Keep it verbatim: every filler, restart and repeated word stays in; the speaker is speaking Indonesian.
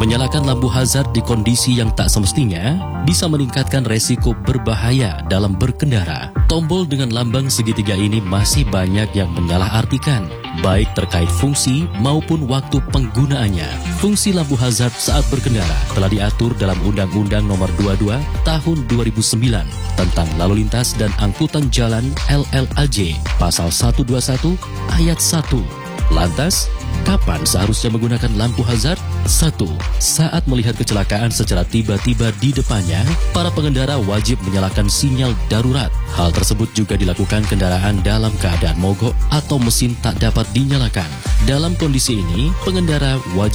Menyalakan lampu hazard di kondisi yang tak semestinya bisa meningkatkan resiko berbahaya dalam berkendara. Tombol dengan lambang segitiga ini masih banyak yang menyalahartikan, baik terkait fungsi maupun waktu penggunaannya. Fungsi lampu hazard saat berkendara telah diatur dalam Undang-Undang Nomor dua puluh dua Tahun dua ribu sembilan tentang Lalu Lintas dan Angkutan Jalan L L A J, Pasal seratus dua puluh satu Ayat satu. Lantas, kapan seharusnya menggunakan lampu hazard? satu. Saat melihat kecelakaan secara tiba-tiba di depannya, para pengendara wajib menyalakan sinyal darurat. Hal tersebut juga dilakukan kendaraan dalam keadaan mogok atau mesin tak dapat dinyalakan. Dalam kondisi ini, pengendara wajib